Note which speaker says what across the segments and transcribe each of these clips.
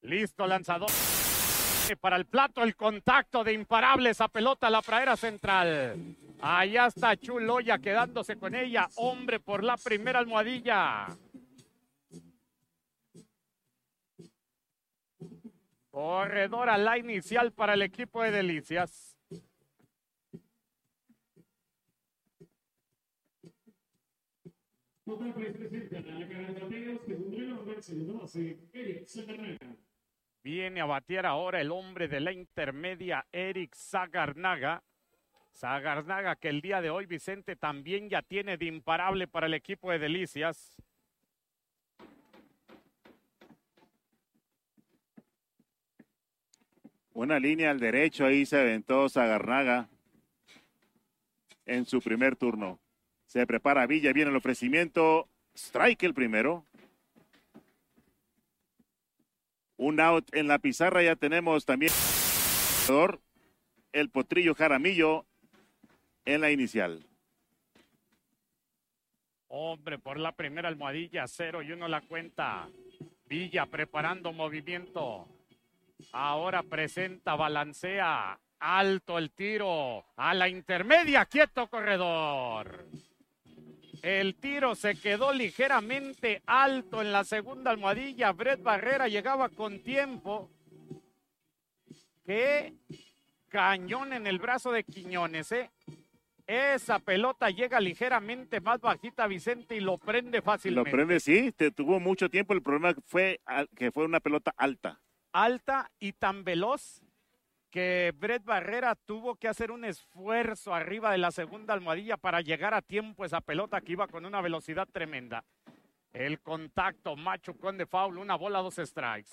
Speaker 1: Listo, lanzador. Para el plato, el contacto de imparable esa pelota a la pradera central. Allá está Chuloya quedándose con ella. Hombre por la primera almohadilla. Corredor a la inicial para el equipo de Delicias. Viene a batear ahora el hombre de la intermedia, Eric Sagarnaga. Sagarnaga que el día de hoy Vicente también ya tiene de imparable para el equipo de Delicias.
Speaker 2: Una línea al derecho, ahí se aventó Sagarnaga en su primer turno. Se prepara Villa, viene el ofrecimiento. Strike el primero. Un out en la pizarra, ya tenemos también el Potrillo Jaramillo en la inicial.
Speaker 1: Hombre, por la primera almohadilla, 0-1 la cuenta. Villa preparando movimiento. Ahora presenta, balancea. Alto el tiro. A la intermedia, quieto corredor. El tiro se quedó ligeramente alto en la segunda almohadilla. Brett Barrera llegaba con tiempo. Qué cañón en el brazo de Quiñones, ¿eh? Esa pelota llega ligeramente más bajita, Vicente, y lo prende fácilmente.
Speaker 2: Lo prende, sí. Tuvo mucho tiempo. El problema fue que fue una pelota alta.
Speaker 1: Alta y tan veloz que Brett Barrera tuvo que hacer un esfuerzo arriba de la segunda almohadilla para llegar a tiempo esa pelota que iba con una velocidad tremenda. El contacto, machucón de foul, una bola, 2 strikes.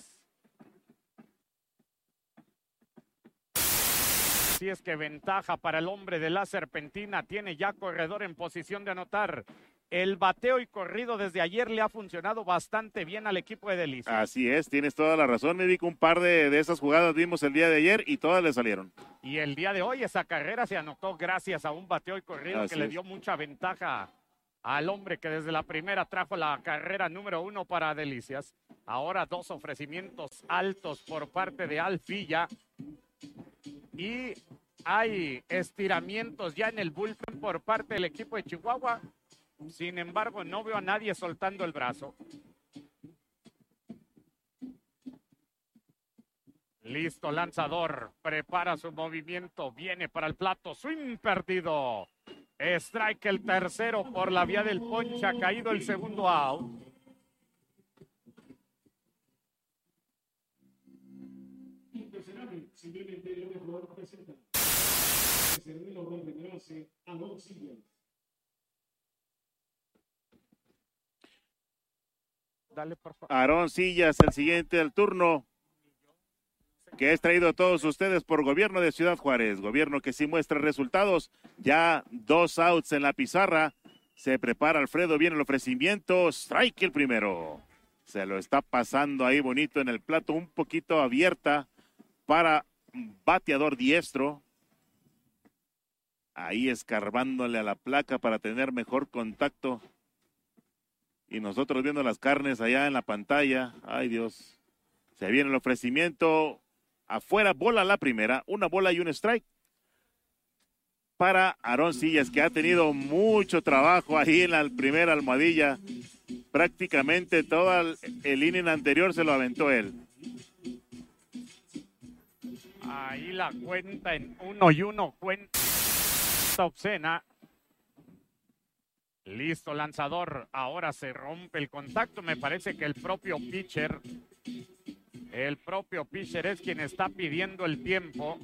Speaker 1: Así es que ventaja para el hombre de la Serpentina, tiene ya corredor en posición de anotar. El bateo y corrido desde ayer le ha funcionado bastante bien al equipo de Delicias.
Speaker 2: Así es, tienes toda la razón, me dijo un par de esas jugadas vimos el día de ayer y todas le salieron.
Speaker 1: Y el día de hoy esa carrera se anotó gracias a un bateo y corrido
Speaker 2: Así
Speaker 1: que le
Speaker 2: es.
Speaker 1: dio mucha ventaja al hombre que desde la primera trajo la carrera número 1 para Delicias. Ahora 2 ofrecimientos altos por parte de Al Villa. Y hay estiramientos ya en el bullpen por parte del equipo de Chihuahua. Sin embargo, no veo a nadie soltando el brazo. Listo, lanzador. Prepara su movimiento. Viene para el plato. Swing perdido. Strike el tercero por la vía del ponche. Ha caído el segundo out. Dale, por favor.
Speaker 2: Aarón Sillas, el siguiente del turno, que es traído a todos ustedes por Gobierno de Ciudad Juárez. Gobierno que sí muestra resultados. Ya 2 outs en la pizarra. Se prepara Alfredo, viene el ofrecimiento. Strike el primero. Se lo está pasando ahí bonito en el plato, un poquito abierta para bateador diestro. Ahí escarbándole a la placa para tener mejor contacto. Y nosotros viendo las carnes allá en la pantalla. Ay, Dios. Se viene el ofrecimiento. Afuera, bola la primera. Una bola y un strike. Para Aarón Sillas, que ha tenido mucho trabajo ahí en la primera almohadilla. Prácticamente todo el inning anterior se lo aventó él.
Speaker 1: Ahí la cuenta en 1-1. Cuenta obscena. Listo, lanzador. Ahora se rompe el contacto. Me parece que el propio pitcher es quien está pidiendo el tiempo.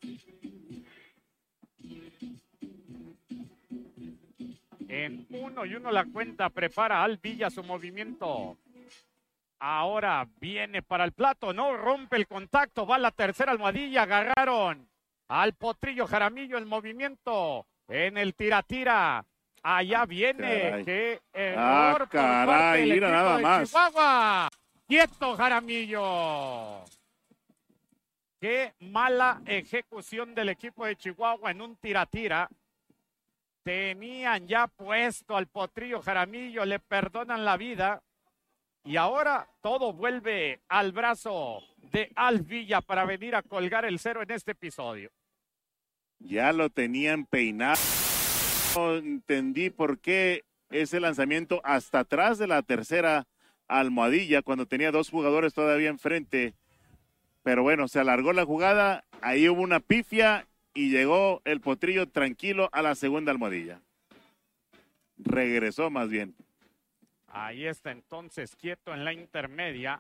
Speaker 1: En 1-1 la cuenta. Prepara Al Villa su movimiento. Ahora viene para el plato. No rompe el contacto. Va la tercera almohadilla. Agarraron al Potrillo Jaramillo el movimiento en el tira-tira. Allá viene.
Speaker 2: Caray.
Speaker 1: Qué error por
Speaker 2: Caray,
Speaker 1: parte del
Speaker 2: mira
Speaker 1: equipo
Speaker 2: nada
Speaker 1: de
Speaker 2: más.
Speaker 1: Chihuahua. Quieto, Jaramillo. Qué mala ejecución del equipo de Chihuahua en un tira-tira. Tenían ya puesto al Potrillo Jaramillo, le perdonan la vida. Y ahora todo vuelve al brazo de Alf Villa para venir a colgar el 0 en este episodio.
Speaker 2: Ya lo tenían peinado. No entendí por qué ese lanzamiento hasta atrás de la tercera almohadilla cuando tenía 2 jugadores todavía enfrente. Pero bueno, se alargó la jugada, ahí hubo una pifia y llegó el Potrillo tranquilo a la segunda almohadilla. Regresó más bien.
Speaker 1: Ahí está entonces quieto en la intermedia.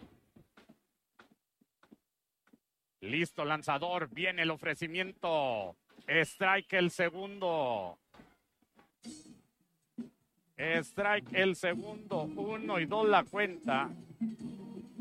Speaker 1: Listo lanzador, viene el ofrecimiento. Strike el segundo. Strike el segundo, 1 y 2 la cuenta.